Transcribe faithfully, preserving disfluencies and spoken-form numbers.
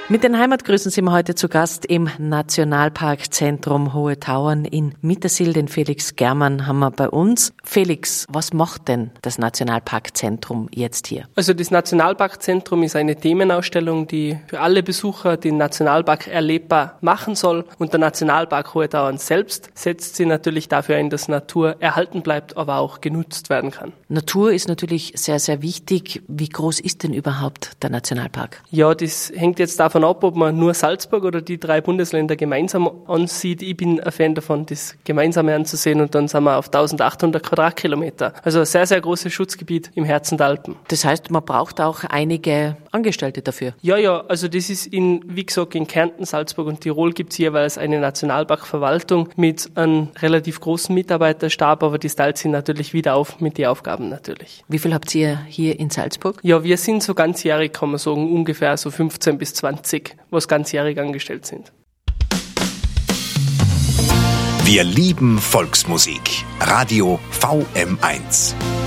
Mit den Heimatgrüßen sind wir heute zu Gast im Nationalparkzentrum Hohe Tauern in Mittersill. Den Felix Germann haben wir bei uns. Felix, was macht denn das Nationalparkzentrum jetzt hier? Also das Nationalparkzentrum ist eine Themenausstellung, die für alle Besucher den Nationalpark erlebbar machen soll. Und der Nationalpark Hohe Tauern selbst setzt sich natürlich dafür ein, dass Natur erhalten bleibt, aber auch genutzt werden kann. Natur ist natürlich sehr, sehr wichtig. Wie groß ist denn überhaupt der Nationalpark? Ja, das hängt jetzt davon ab, ob man nur Salzburg oder die drei Bundesländer gemeinsam ansieht. Ich bin ein Fan davon, das Gemeinsame anzusehen, und dann sind wir auf eintausendachthundert Quadratkilometer. Also ein sehr, sehr großes Schutzgebiet im Herzen der Alpen. Das heißt, man braucht auch einige Angestellte dafür? Ja, ja, also das ist in, wie gesagt, in Kärnten, Salzburg und Tirol gibt es jeweils eine Nationalparkverwaltung mit einem relativ großen Mitarbeiterstab, aber die teilt sich natürlich wieder auf mit den Aufgaben natürlich. Wie viel habt ihr hier in Salzburg? Ja, wir sind so ganzjährig, kann man sagen, ungefähr so fünfzehn bis zwanzig, was ganzjährig angestellt sind. Wir lieben Volksmusik. Radio V M eins.